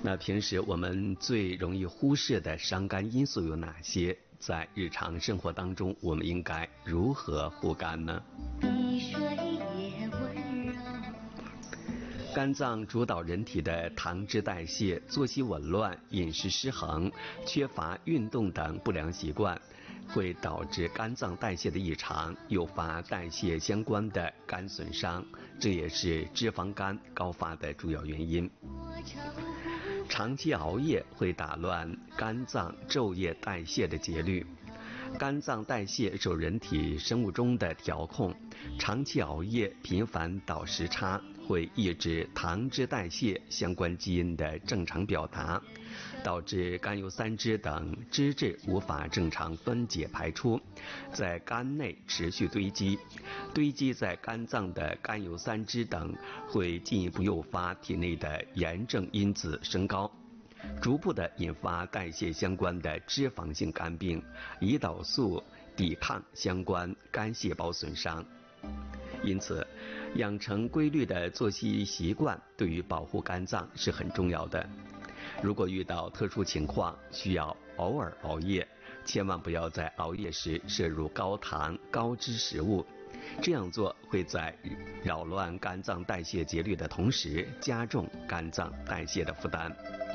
那平时我们最容易忽视的伤肝因素有哪些？在日常生活当中，我们应该如何护肝呢？ 碧水也温柔。 肝脏主导人体的糖脂代谢，作息紊乱、饮食失衡、缺乏运动等不良习惯，会导致肝脏代谢的异常，诱发代谢相关的肝损伤，这也是脂肪肝高发的主要原因。长期熬夜会打乱肝脏昼夜代谢的节律，肝脏代谢受人体生物钟的调控，长期熬夜、频繁倒时差会抑制糖脂代谢相关基因的正常表达，导致甘油三酯等脂质无法正常分解排出，在肝内持续堆积。堆积在肝脏的甘油三酯等会进一步诱发体内的炎症因子升高，逐步的引发代谢相关的脂肪性肝病、胰岛素抵抗相关肝细胞损伤。因此，养成规律的作息习惯对于保护肝脏是很重要的。如果遇到特殊情况需要偶尔熬夜，千万不要在熬夜时摄入高糖高脂食物，这样做会在扰乱肝脏代谢节律的同时，加重肝脏代谢的负担。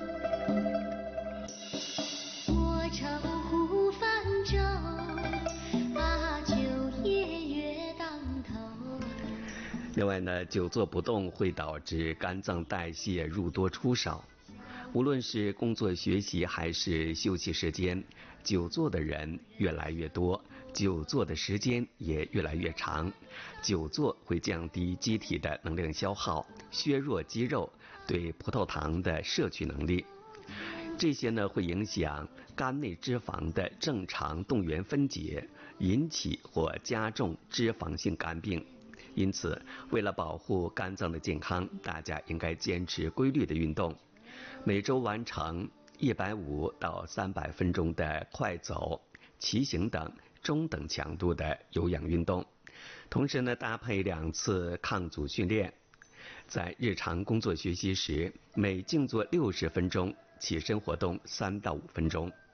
我乘湖泛舟，把酒夜月当头。 另外呢，久坐不动会导致肝脏代谢入多出少。无论是工作学习还是休息时间，久坐的人越来越多，久坐的时间也越来越长。久坐会降低机体的能量消耗，削弱肌肉对葡萄糖的摄取能力。这些呢会影响肝内脂肪的正常动员分解，引起或加重脂肪性肝病。因此，为了保护肝脏的健康，大家应该坚持规律的运动，每周完成150到300分钟的快走、骑行等中等强度的有氧运动，同时呢搭配2次抗阻训练。在日常工作学习时，每静坐60分钟，起身活动3到5分钟。